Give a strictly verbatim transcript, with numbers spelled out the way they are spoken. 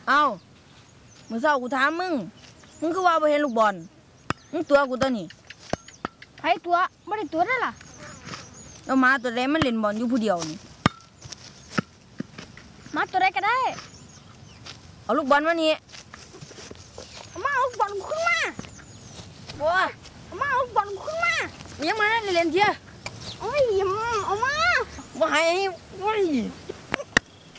เอาเมื่อเช้ากูถามมึงมึงคือว่าบ่เห็นลูกบอลมึงตัวกูตัวนี้ไผตัวไม่ได้ตัวได้ล่ะแล้วหมาตัวใดมันเล่นบอลอยู่ผู้เดียวนี่มาตัวใดก็ได้เอาลูกบอลมานี่เอามาเอาลูกบอลขึ้นมาบัวเอามาเอาลูกบอลขึ้นมายังมาเล่นเชียโอ้ยเอามาบ่ให้โอ้ย